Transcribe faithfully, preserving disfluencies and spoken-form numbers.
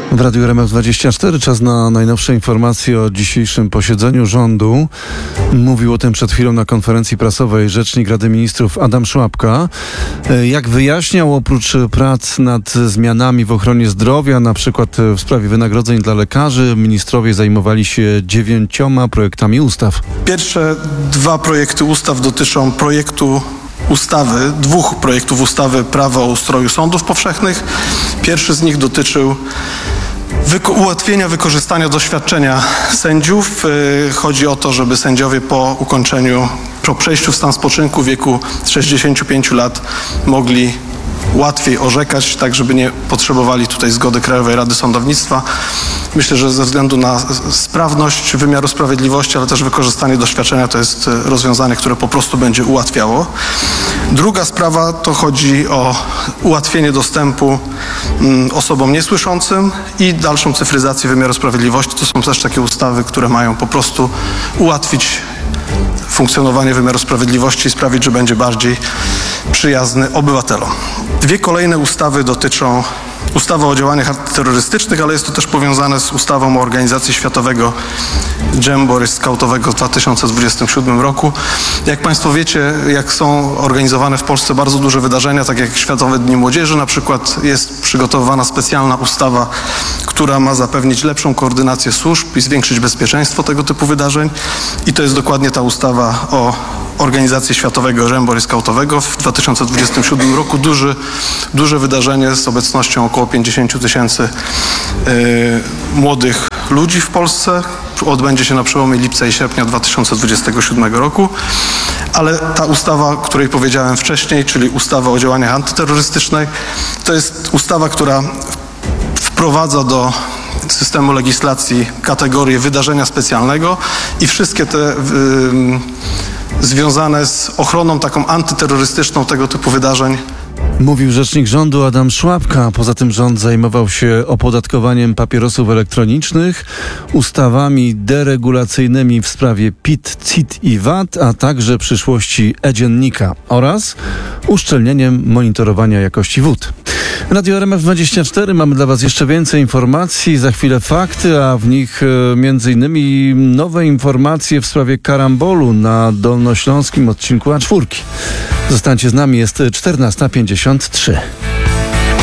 W Radiu R M F dwadzieścia cztery czas na najnowsze informacje o dzisiejszym posiedzeniu rządu. Mówił o tym przed chwilą na konferencji prasowej rzecznik Rady Ministrów Adam Szłapka. Jak wyjaśniał, oprócz prac nad zmianami w ochronie zdrowia, na przykład w sprawie wynagrodzeń dla lekarzy, ministrowie zajmowali się dziewięcioma projektami ustaw. Pierwsze dwa projekty ustaw dotyczą projektu ustawy, dwóch projektów ustawy Prawo o ustroju sądów powszechnych. Pierwszy z nich dotyczył Wyko- ułatwienia wykorzystania doświadczenia sędziów. Yy, chodzi o to, żeby sędziowie po ukończeniu, po przejściu w stan spoczynku w wieku sześćdziesięciu pięciu lat mogli łatwiej orzekać, tak żeby nie potrzebowali tutaj zgody Krajowej Rady Sądownictwa. Myślę, że ze względu na sprawność wymiaru sprawiedliwości, ale też wykorzystanie doświadczenia to jest rozwiązanie, które po prostu będzie ułatwiało. Druga sprawa to chodzi o ułatwienie dostępu mm, osobom niesłyszącym i dalszą cyfryzację wymiaru sprawiedliwości. To są też takie ustawy, które mają po prostu ułatwić funkcjonowanie wymiaru sprawiedliwości i sprawić, że będzie bardziej przyjazny obywatelom. Dwie kolejne ustawy dotyczą ustawy o działaniach antyterrorystycznych, ale jest to też powiązane z ustawą o organizacji Światowego Jamboree Skautowego w dwa tysiące dwudziestym siódmym roku. Jak Państwo wiecie, jak są organizowane w Polsce bardzo duże wydarzenia, tak jak Światowe Dni Młodzieży, na przykład jest przygotowana specjalna ustawa, która ma zapewnić lepszą koordynację służb i zwiększyć bezpieczeństwo tego typu wydarzeń. I to jest dokładnie ta ustawa o organizacji Światowego Jamboree Skautowego w dwa tysiące dwudziestym siódmym roku. Duży, duże wydarzenie z obecnością około pięćdziesięciu tysięcy yy, młodych ludzi w Polsce. Odbędzie się na przełomie lipca i sierpnia dwa tysiące dwudziestego siódmego roku. Ale ta ustawa, o której powiedziałem wcześniej, czyli ustawa o działaniach antyterrorystycznych, to jest ustawa, która wprowadza do systemu legislacji kategorię wydarzenia specjalnego i wszystkie te yy, związane z ochroną taką antyterrorystyczną tego typu wydarzeń. Mówił rzecznik rządu Adam Szłapka. Poza tym rząd zajmował się opodatkowaniem papierosów elektronicznych, ustawami deregulacyjnymi w sprawie P I T, C I T i V A T, a także przyszłości e-dziennika oraz uszczelnieniem monitorowania jakości wód. Radio R M F dwadzieścia cztery. Mamy dla Was jeszcze więcej informacji. Za chwilę fakty, a w nich e, między innymi nowe informacje w sprawie karambolu na dolnośląskim odcinku A cztery. Zostańcie z nami, jest czternasta pięćdziesiąt trzy.